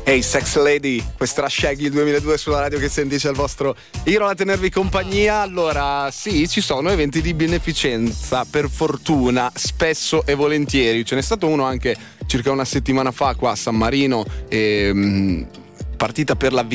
Hey Sex Lady, questa era Shaggy 2002 sulla radio che senti, c'è il vostro Iro a tenervi compagnia. Allora sì, ci sono eventi di beneficenza, per fortuna, spesso e volentieri. Ce n'è stato uno anche circa una settimana fa qua a San Marino, partita per la